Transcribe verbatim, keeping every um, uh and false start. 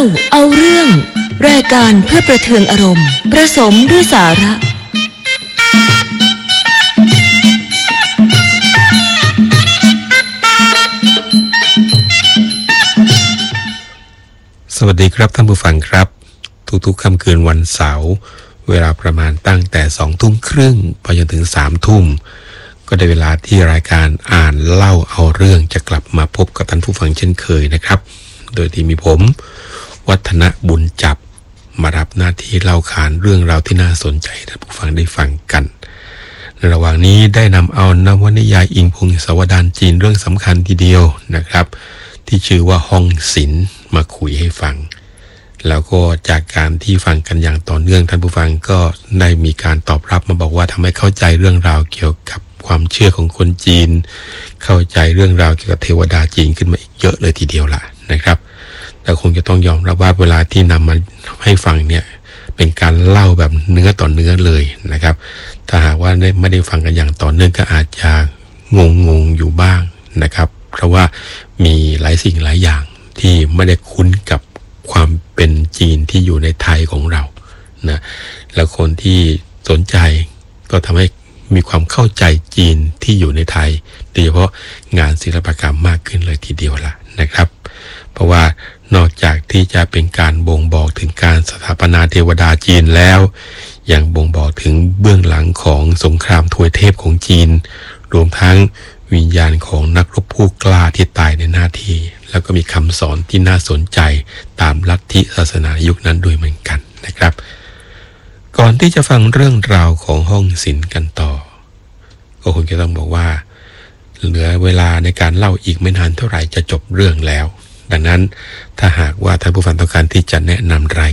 เอาเรื่องรายการเพื่อประเทืองอารมณ์ผสมด้วยสาระสวัสดีครับท่านผู้ฟังครับทุกๆค่ำคืนวันเสาร์เวลาประมาณตั้งแต่สองทุ่มครึ่งไปจนถึงสามทุ่มก็ได้เวลาที่รายการอ่านเล่าเอาเรื่องจะกลับมาพบกับท่านผู้ฟังเช่นเคยนะครับโดยที่มีผมวัฒนบุญจับมารับหน้าที่เล่าขานเรื่องราวที่น่าสนใจให้ท่านผู้ฟังได้ฟังกันในระหว่างนี้ได้นำเอานวนิยายอิงพงศาวดารจีนเรื่องสำคัญทีเดียวนะครับที่ชื่อว่าห้องศิลป์มาคุยให้ฟังแล้วก็จากการที่ฟังกันอย่างต่อเนื่องท่านผู้ฟังก็ได้มีการตอบรับมาบอกว่าทำให้เข้าใจเรื่องราวเกี่ยวกับความเชื่อของคนจีนเข้าใจเรื่องราวเกี่ยวกับเทวดาจีนขึ้นมาอีกเยอะเลยทีเดียวล่ะนะครับแต่คงจะต้องยอมรับว่าเวลาที่นำมาให้ฟังเนี่ยเป็นการเล่าแบบเนื้อต่อเนื้อเลยนะครับถ้าหากว่าไม่ได้ฟังกันอย่างต่อเนื่องก็อาจจะงงงอยู่บ้างนะครับเพราะว่ามีหลายสิ่งหลายอย่างที่ไม่ได้คุ้นกับความเป็นจีนที่อยู่ในไทยของเรานะแล้วคนที่สนใจก็ทำให้มีความเข้าใจจีนที่อยู่ในไทยโดยเฉพาะงานศิลปกรรมมากขึ้นเลยทีเดียวล่ะนะครับเพราะว่านอกจากที่จะเป็นการบ่งบอกถึงการสถาปนาเทวดาจีนแล้วยังบ่งบอกถึงเบื้องหลังของสงครามทวยเทพของจีนรวมทั้งวิญญาณของนักรบผู้กล้าที่ตายในหน้าที่แล้วก็มีคำสอนที่น่าสนใจตามลัทธิศาสนายุคนั้นด้วยเหมือนกันนะครับก่อนที่จะฟังเรื่องราวของห้องศิลป์กันต่อก็คงจะต้องบอกว่าเหลือเวลาในการเล่าอีกไม่นานเท่าไหร่จะจบเรื่องแล้วดังนั้นถ้าหากว่าท่านผู้ฟังต้องการที่จะแนะนำราย